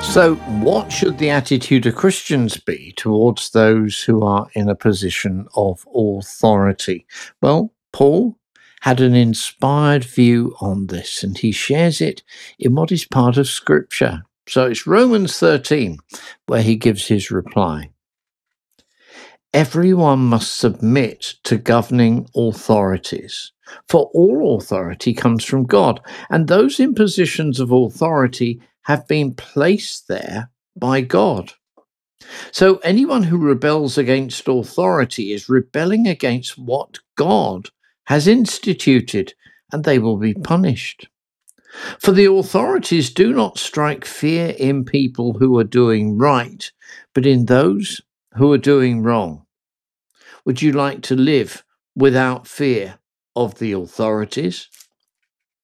So, what should the attitude of Christians be towards those who are in a position of authority? Well, Paul had an inspired view on this, and he shares it in what is part of Scripture. So, it's Romans 13 where he gives his reply. Everyone must submit to governing authorities, for all authority comes from God, and those in positions of authority have been placed there by God. So anyone who rebels against authority is rebelling against what God has instituted, and they will be punished. For the authorities do not strike fear in people who are doing right, but in those who are doing wrong. Would you like to live without fear of the authorities?